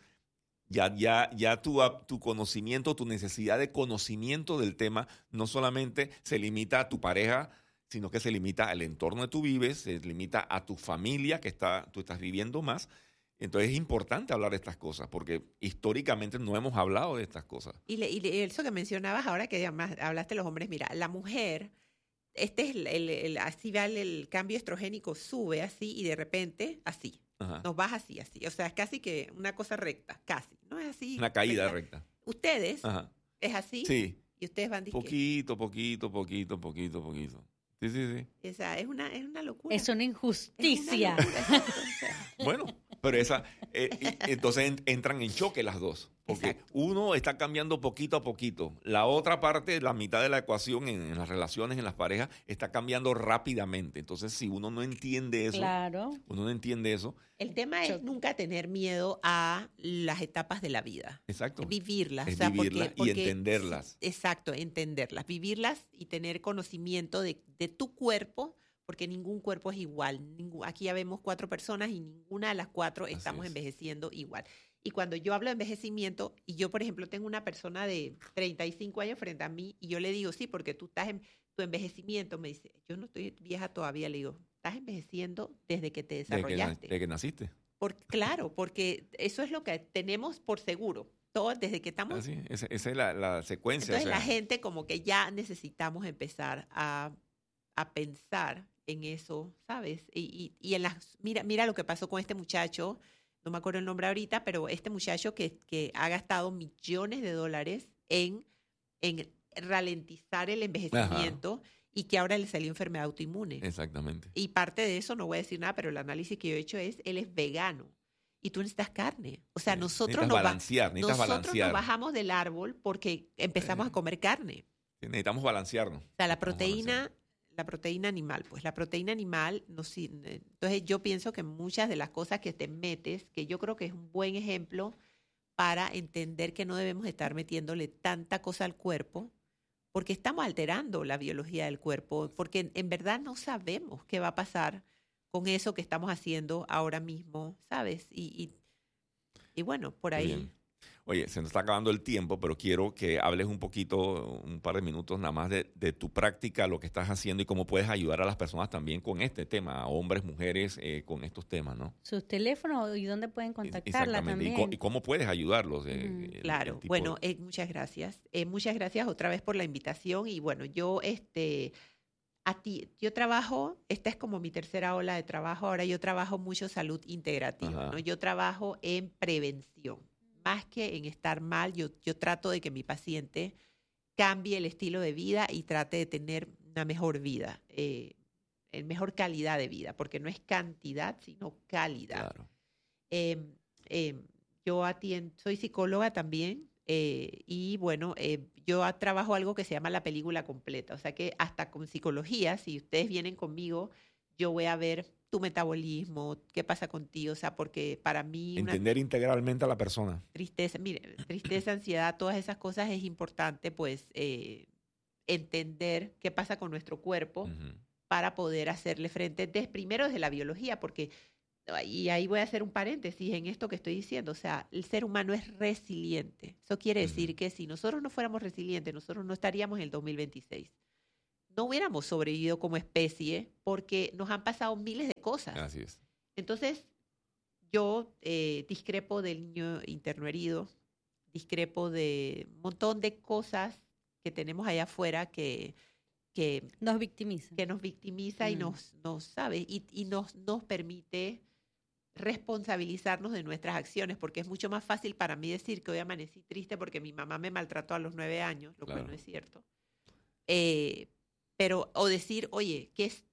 ya tu conocimiento, tu necesidad de conocimiento del tema no solamente se limita a tu pareja, sino que se limita al entorno que tú vives, se limita a tu familia que tú estás viviendo más. Entonces es importante hablar de estas cosas, porque históricamente no hemos hablado de estas cosas. Y eso que mencionabas ahora, que además hablaste de los hombres, mira, la mujer, es así va el cambio estrogénico, sube así y de repente así. Ajá. Nos baja así. O sea, es casi que una cosa recta, casi. No es así. Una caída recta. Ustedes, Ajá. es así. Sí. Y ustedes van diciendo. Poquito. Sí. O sea, es una locura. Es una injusticia. Es una locura, exacto, o sea. Bueno, pero entonces entran en choque las dos. Porque Exacto. uno está cambiando poquito a poquito. La otra parte, la mitad de la ecuación en las relaciones, en las parejas, está cambiando rápidamente. Entonces, si uno no entiende eso, Claro. El tema es nunca tener miedo a las etapas de la vida. Exacto. Vivirlas. Es o sea, vivirlas y entenderlas. Exacto, entenderlas. Vivirlas y tener conocimiento de tu cuerpo, porque ningún cuerpo es igual. Aquí ya vemos 4 personas y ninguna de las 4 estamos envejeciendo igual. Y cuando yo hablo de envejecimiento, y yo, por ejemplo, tengo una persona de 35 años frente a mí, y yo le digo, sí, porque tú estás en tu envejecimiento, me dice, yo no estoy vieja todavía, le digo, estás envejeciendo desde que te desarrollaste. Desde que naciste. Claro, porque eso es lo que tenemos por seguro. Todo desde que estamos. Así, esa es la secuencia. Entonces la gente como que ya necesitamos empezar a pensar en eso, ¿sabes? Y mira lo que pasó con este muchacho, no me acuerdo el nombre ahorita, pero este muchacho que ha gastado millones de dólares en ralentizar el envejecimiento. Ajá. Y que ahora le salió enfermedad autoinmune. Exactamente. Y parte de eso, no voy a decir nada, pero el análisis que yo he hecho él es vegano. Y tú necesitas carne. O sea, nosotros nos bajamos del árbol porque empezamos a comer carne. Necesitamos balancearnos. O sea, la proteína animal, pues la proteína animal, entonces yo pienso que muchas de las cosas que te metes, que yo creo que es un buen ejemplo para entender que no debemos estar metiéndole tanta cosa al cuerpo, porque estamos alterando la biología del cuerpo, porque en verdad no sabemos qué va a pasar con eso que estamos haciendo ahora mismo, ¿sabes? Y bueno, por ahí. Bien. Oye, se nos está acabando el tiempo, pero quiero que hables un poquito, un par de minutos nada más de tu práctica, lo que estás haciendo y cómo puedes ayudar a las personas también con este tema, a hombres, mujeres, con estos temas, ¿no? Sus teléfonos y dónde pueden contactarla también. Y cómo puedes ayudarlos. Claro, bueno, muchas gracias. Muchas gracias otra vez por la invitación y bueno, yo yo trabajo, esta es como mi tercera ola de trabajo, ahora yo trabajo mucho salud integrativa, ¿no? Yo trabajo en prevención. Más que en estar mal, yo trato de que mi paciente cambie el estilo de vida y trate de tener una mejor vida, mejor calidad de vida, porque no es cantidad, sino calidad. Claro. Yo soy psicóloga también y bueno, yo trabajo algo que se llama la película completa, o sea que hasta con psicología, si ustedes vienen conmigo, yo voy a ver tu metabolismo, qué pasa contigo, o sea, porque para mí... Entender integralmente a la persona. Tristeza, ansiedad, todas esas cosas es importante, pues, entender qué pasa con nuestro cuerpo para poder hacerle frente primero desde la biología, porque, y ahí voy a hacer un paréntesis en esto que estoy diciendo, o sea, el ser humano es resiliente. Eso quiere decir que si nosotros no fuéramos resilientes, nosotros no estaríamos en el 2026. No hubiéramos sobrevivido como especie porque nos han pasado miles de cosas. Así es. Entonces, yo discrepo del niño interno herido, discrepo de un montón de cosas que tenemos allá afuera que nos victimiza. Que nos victimiza y nos sabe, y nos permite responsabilizarnos de nuestras acciones, porque es mucho más fácil para mí decir que hoy amanecí triste porque mi mamá me maltrató a los 9 años, lo cual no es cierto. Pero, o decir, oye,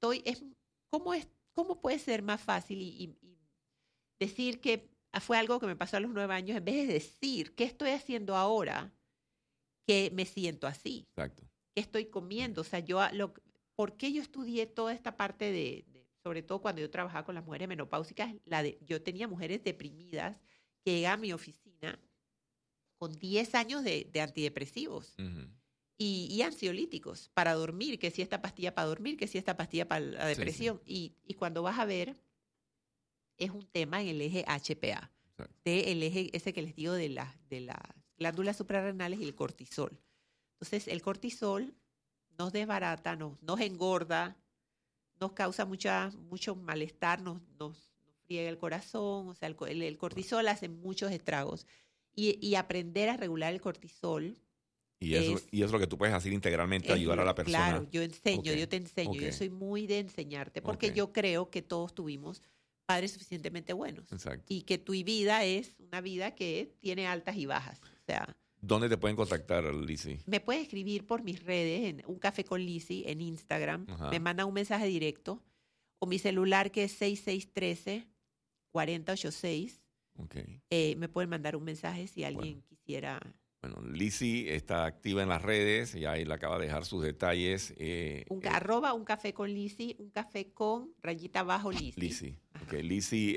¿cómo puede ser más fácil y decir que fue algo que me pasó a los 9 años, en vez de decir, ¿qué estoy haciendo ahora que me siento así? Exacto. ¿Qué estoy comiendo? O sea, ¿por qué yo estudié toda esta parte sobre todo cuando yo trabajaba con las mujeres menopáusicas, yo tenía mujeres deprimidas que llegaban a mi oficina con 10 años de antidepresivos y ansiolíticos para dormir, que si esta pastilla para dormir, que si esta pastilla para la depresión. Sí. Y cuando vas a ver, es un tema en el eje HPA, del eje ese que les digo de las glándulas suprarrenales y el cortisol. Entonces, el cortisol nos desbarata, nos engorda, nos causa mucho malestar, nos friega el corazón. O sea, el cortisol hace muchos estragos. Y aprender a regular el cortisol. Y eso es lo que tú puedes hacer integralmente, ayudar a la persona. Claro, yo te enseño. Yo soy muy de enseñarte, porque yo creo que todos tuvimos padres suficientemente buenos. Exacto. Y que tu vida es una vida que tiene altas y bajas. O sea, ¿dónde te pueden contactar, Lizzy? Me puedes escribir por mis redes, en Un Café con Lizzy, en Instagram. Me mandan un mensaje directo. O mi celular, que es 6613-4086. Me pueden mandar un mensaje si alguien quisiera. Bueno, Lizzy está activa en las redes y ahí le acaba de dejar sus detalles. Arroba Un Café con Lizzy, Un Café con _ Lizzy. Lizzy. Lizzy,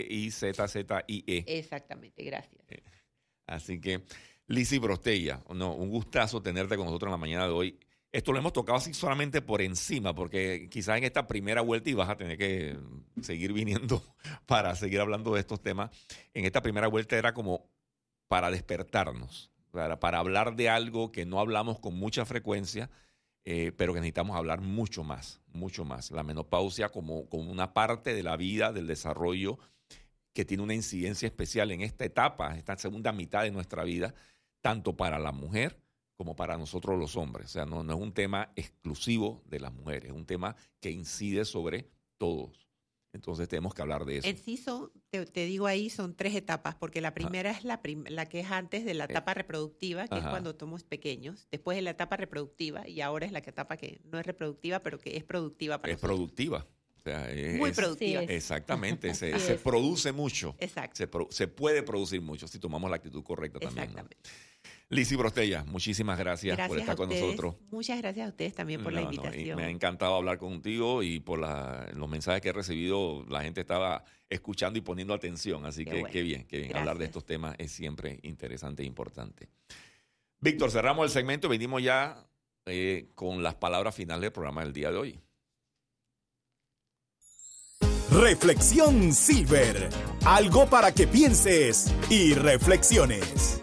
Lizzie. Exactamente, gracias. Así que, Lizzy Brostella, un gustazo tenerte con nosotros en la mañana de hoy. Esto lo hemos tocado así solamente por encima, porque quizás en esta primera vuelta, y vas a tener que seguir viniendo para seguir hablando de estos temas, en esta primera vuelta era como para despertarnos, para hablar de algo que no hablamos con mucha frecuencia, pero que necesitamos hablar mucho más. La menopausia como una parte de la vida, del desarrollo, que tiene una incidencia especial en esta etapa, esta segunda mitad de nuestra vida, tanto para la mujer como para nosotros los hombres. O sea, no es un tema exclusivo de las mujeres, es un tema que incide sobre todos. Entonces tenemos que hablar de eso. En sí te digo ahí, son 3 etapas, porque la primera es la que es antes de la etapa reproductiva, que es cuando somos pequeños. Después es la etapa reproductiva y ahora es la etapa que no es reproductiva, pero que es productiva para nosotros. Es productiva. O sea, muy productiva. Sí, exactamente. Se produce mucho. Exacto. Se puede producir mucho si tomamos la actitud correcta también. Exactamente. ¿No? Lizzy Brostella, muchísimas gracias por estar con nosotros. Muchas gracias a ustedes también por la invitación. Me ha encantado hablar contigo y por los mensajes que he recibido. La gente estaba escuchando y poniendo atención. Así que qué bien. Gracias. Hablar de estos temas es siempre interesante e importante. Víctor, cerramos el segmento y venimos ya con las palabras finales del programa del día de hoy. Reflexión Silver. Algo para que pienses y reflexiones.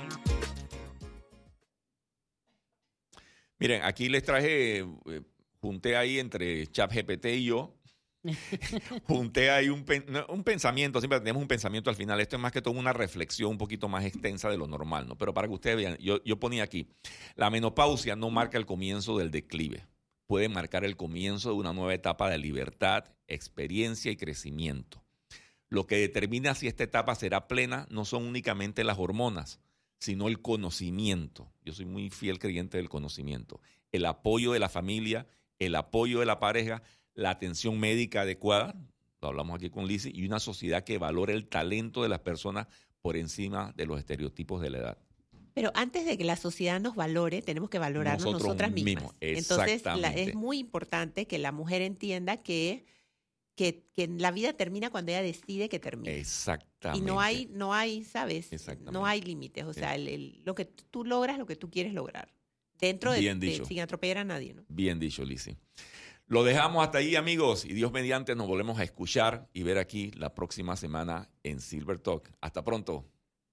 Miren, aquí les traje, junté ahí entre ChatGPT y yo, junté ahí un pensamiento, siempre tenemos un pensamiento al final. Esto es más que todo una reflexión un poquito más extensa de lo normal, ¿no? Pero para que ustedes vean, yo ponía aquí, la menopausia no marca el comienzo del declive, puede marcar el comienzo de una nueva etapa de libertad, experiencia y crecimiento. Lo que determina si esta etapa será plena no son únicamente las hormonas, sino el conocimiento. Yo soy muy fiel creyente del conocimiento. El apoyo de la familia, el apoyo de la pareja, la atención médica adecuada, lo hablamos aquí con Lizzy, y una sociedad que valore el talento de las personas por encima de los estereotipos de la edad. Pero antes de que la sociedad nos valore, tenemos que valorarnos nosotras mismas. Entonces, es muy importante que la mujer entienda que la vida termina cuando ella decide que termina. Exactamente. Y no hay, ¿sabes? No hay límites. O sea, lo que tú logras, lo que tú quieres lograr. dentro Bien dicho. sin atropellar a nadie, ¿no? Bien dicho, Lizzy. Lo dejamos hasta ahí, amigos, y Dios mediante nos volvemos a escuchar y ver aquí la próxima semana en Silver Talk. Hasta pronto.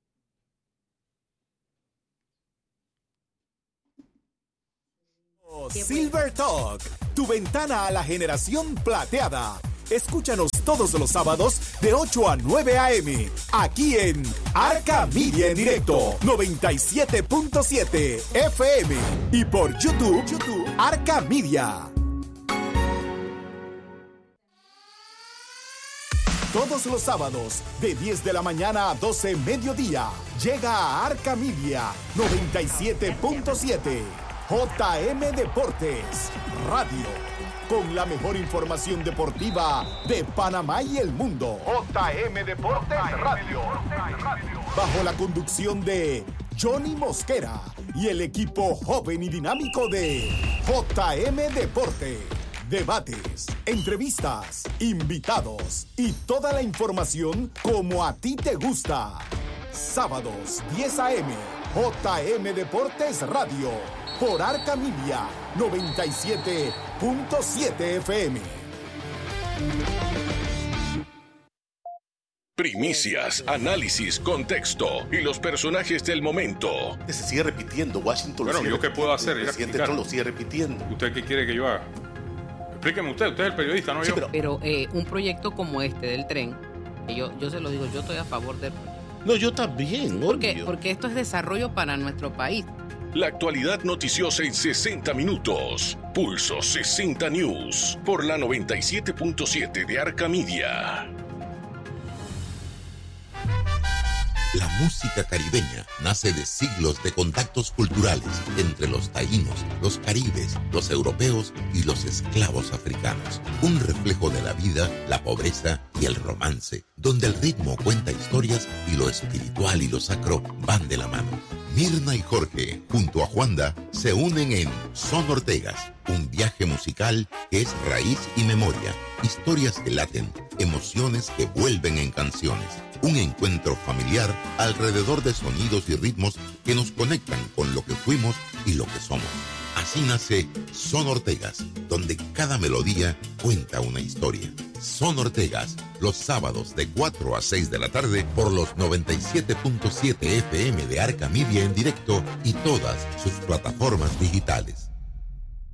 Silver Talk, tu ventana a la generación plateada. Escúchanos todos los sábados de 8 a 9 a.m. aquí en Arca Media en directo 97.7 FM y por YouTube Arca Media. Todos los sábados de 10 de la mañana a 12 mediodía llega a Arca Media 97.7 JM Deportes Radio, con la mejor información deportiva de Panamá y el mundo. JM Deportes Radio. Bajo la conducción de Johnny Mosquera y el equipo joven y dinámico de JM Deporte. Debates, entrevistas, invitados y toda la información como a ti te gusta. Sábados 10 a.m. JM Deportes Radio. Por Arca Media 97.7 FM. Primicias, análisis, contexto y los personajes del momento. Se sigue repitiendo. Washington Bueno, ¿yo qué puedo hacer? El presidente Trump lo sigue repitiendo. ¿Usted qué quiere que yo haga? Explíqueme usted es el periodista, no Sí, yo. Pero un proyecto como este del tren, yo se lo digo, yo estoy a favor del proyecto. No, yo también, obvio. Porque esto es desarrollo para nuestro país. La actualidad noticiosa en 60 minutos. Pulso 60 News por la 97.7 de Arca Media. La música caribeña nace de siglos de contactos culturales entre los taínos, los caribes, los europeos y los esclavos africanos. Un reflejo de la vida, la pobreza y el romance, donde el ritmo cuenta historias y lo espiritual y lo sacro van de la mano. Mirna y Jorge, junto a Juanda, se unen en Son Ortegas, un viaje musical que es raíz y memoria, historias que laten, emociones que vuelven en canciones. Un encuentro familiar alrededor de sonidos y ritmos que nos conectan con lo que fuimos y lo que somos. Así nace Son Ortegas, donde cada melodía cuenta una historia. Son Ortegas, los sábados de 4 a 6 de la tarde por los 97.7 FM de Arca Media en directo y todas sus plataformas digitales.